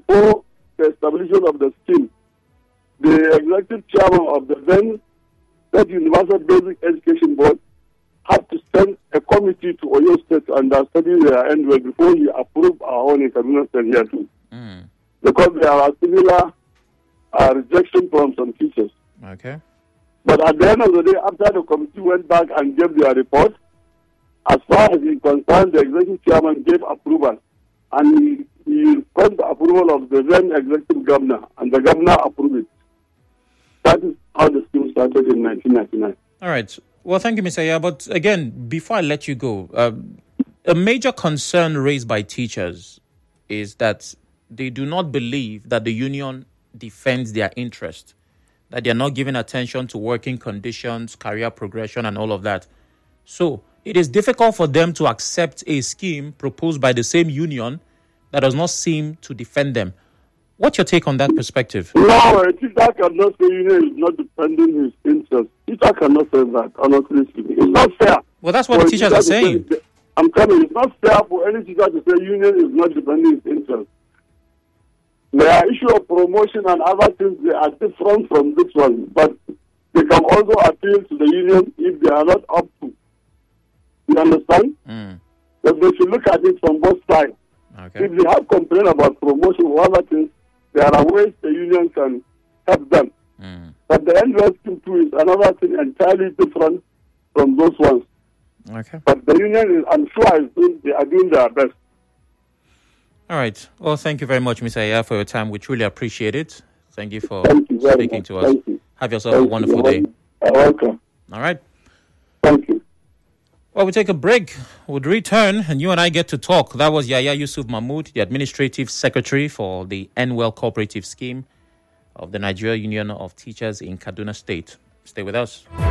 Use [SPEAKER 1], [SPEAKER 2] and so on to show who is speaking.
[SPEAKER 1] before the establishment of the scheme, the executive chairman of the then State Universal Basic Education Board had to send a committee to Oyo State to understudy their end before he approved our own in Kaduna State here too. Because there are similar rejection from some teachers.
[SPEAKER 2] Okay.
[SPEAKER 1] But at the end of the day, after the committee went back and gave their report, as far as he concerned, the executive chairman gave approval. And he got the approval of the then executive governor, and the governor approved it. That is how the scheme started in 1999.
[SPEAKER 2] All right. Well, thank you, Mr. Yaya. But again, before I let you go, a major concern raised by teachers is that they do not believe that the union defends their interest, that they are not giving attention to working conditions, career progression, and all of that. So it is difficult for them to accept a scheme proposed by the same union that does not seem to defend them. What's your take on that perspective?
[SPEAKER 1] No, a teacher cannot say union is not defending his interest. Teacher cannot say that, honestly speaking. It's not fair.
[SPEAKER 2] Well, that's what the teachers are saying.
[SPEAKER 1] I'm telling you, it's not fair for any teacher to say union is not defending his interest. There are issues of promotion and other things that are different from this one, but they can also appeal to the union if they are not up to. You understand? But they should look at it from both sides.
[SPEAKER 2] Okay.
[SPEAKER 1] If they have complained about promotion or other things, there are ways the union can help them. But the NLS scheme too is another thing entirely different from those ones.
[SPEAKER 2] Okay.
[SPEAKER 1] But the union, I'm sure, they are doing their best.
[SPEAKER 2] All right. Well, thank you very much, Mr. Yaya, for your time. We truly appreciate it. Thank you for speaking to us.
[SPEAKER 1] Thank you.
[SPEAKER 2] Have yourself a wonderful day.
[SPEAKER 1] You're welcome.
[SPEAKER 2] All right.
[SPEAKER 1] Thank you.
[SPEAKER 2] Well, we'll take a break. We'll return, and you and I get to talk. That was Yaya Yusuf Mahmood, the Administrative Secretary for the NWEL Cooperative Scheme of the Nigeria Union of Teachers in Kaduna State. Stay with us.